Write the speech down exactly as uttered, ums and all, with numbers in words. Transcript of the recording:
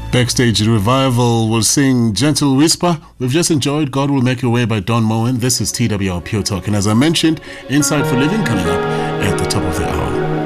Backstage Revival will sing Gentle Whisper. We've just enjoyed God Will Make Your Way by Don Moen. This is T W R Pure Talk. And as I mentioned, Insight for Living coming up at the top of the hour.